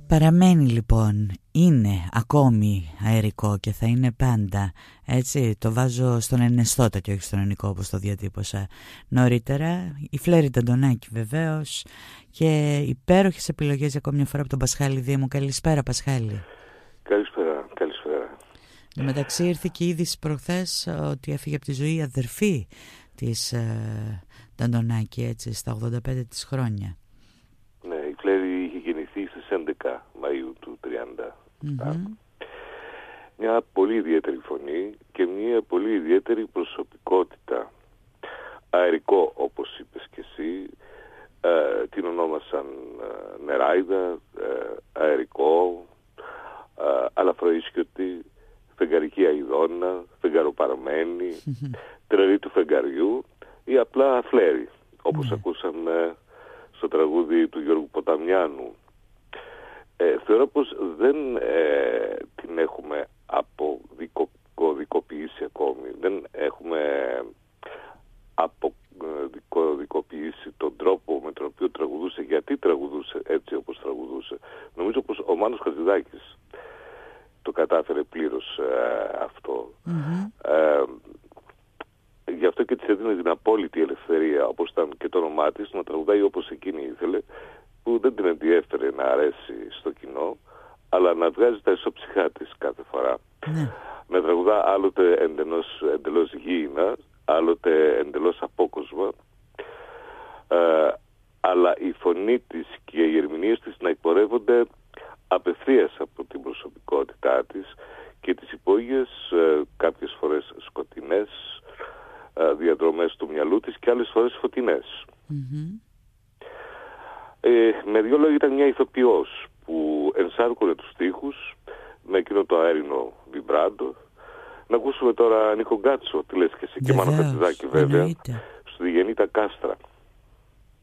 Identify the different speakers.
Speaker 1: Παραμένει λοιπόν, είναι ακόμη αερικό και θα είναι πάντα, έτσι, το βάζω στον ενεστώτα και όχι στον ενικό όπως το διατύπωσα νωρίτερα. Η Φλέρη Αντωνάκη βεβαίως και υπέροχες επιλογές ακόμη μια φορά από τον Πασχάλη Δήμου. Καλησπέρα Πασχάλη.
Speaker 2: Καλησπέρα, καλησπέρα.
Speaker 1: Εν μεταξύ ήρθε και η είδηση προχθές ότι έφυγε από τη ζωή η αδερφή της Αντωνάκη, έτσι, στα 85 της χρόνια.
Speaker 2: Ναι, η Φλέρη είχε γεννηθεί στις 11 Μαΐου του 30. Μια πολύ ιδιαίτερη φωνή και μια πολύ ιδιαίτερη προσωπικότητα. Αερικό, όπως είπες και εσύ, την ονόμασαν Νεράιδα, αερικό, αλαφροίσκιωτη, φεγγαρική αηδόνα, φεγγαροπαραμένη, τρελή του φεγγαριού ή απλά Φλέρη, όπως ακούσαμε στο τραγούδι του Γιώργου Ποταμιάνου. Θεωρώ πως δεν την έχουμε αποδικοποιήσει ακόμη. Δεν έχουμε αποδικοποιήσει τον τρόπο με τον οποίο τραγουδούσε, γιατί τραγουδούσε έτσι όπως τραγουδούσε. Νομίζω πως ο Μάνος Χατζηδάκης το κατάφερε πλήρως αυτό. Γι' αυτό και της έδινε την απόλυτη ελευθερία, όπως ήταν και το όνομά της, να τραγουδάει όπως εκείνη ήθελε, που δεν την ενδιέφερε να αρέσει στο κοινό, αλλά να βγάζει τα ισοψυχά της κάθε φορά. Να τραγουδά άλλοτε εντελώς γήινα, άλλοτε εντελώς απόκοσμα, αλλά η φωνή της και οι ερμηνείες της να εκπορεύονται απευθείας από την προσωπικότητά της και τις υπόγειες, κάποιες φορές σκοτεινές διαδρομές του μυαλού της και άλλες φορές φωτεινές. Με δύο λόγια ήταν μια ηθοποιός που ενσάρκωνε τους στίχους με εκείνο το αέρινο βιμπράντο. Να ακούσουμε τώρα Νίκο Γκάτσο, τι λες και εσύ, και Μάνο Χατζηδάκη βέβαια, στη Γεννήτα Κάστρα.